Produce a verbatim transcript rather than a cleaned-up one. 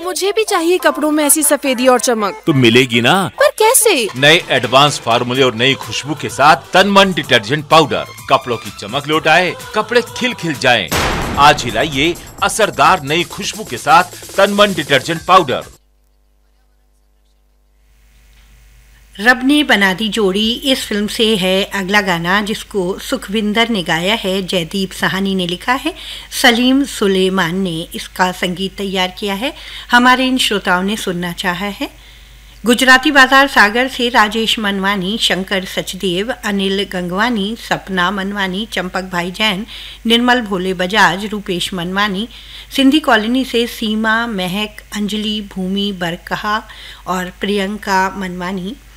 मुझे भी चाहिए कपड़ों में ऐसी सफेदी और चमक। तो मिलेगी ना, पर कैसे? नए एडवांस फार्मूले और नई खुशबू के साथ तनमन डिटर्जेंट पाउडर। कपड़ों की चमक लौटाए, कपड़े खिल खिल जाएं। आज ही लाइए असरदार नई खुशबू के साथ तनमन डिटर्जेंट पाउडर। रब ने बना दी जोड़ी, इस फिल्म से है अगला गाना, जिसको सुखविंदर ने गाया है, जयदीप साहनी ने लिखा है, सलीम सुलेमान ने इसका संगीत तैयार किया है। हमारे इन श्रोताओं ने सुनना चाहा है। गुजराती बाजार सागर से राजेश मनवानी, शंकर सचदेव, अनिल गंगवानी, सपना मनवानी, चंपक भाई जैन, निर्मल भोले बजाज, रूपेश मनवानी, सिंधी कॉलोनी से सीमा, महक, अंजलि, भूमि बरकहा और प्रियंका मनवानी,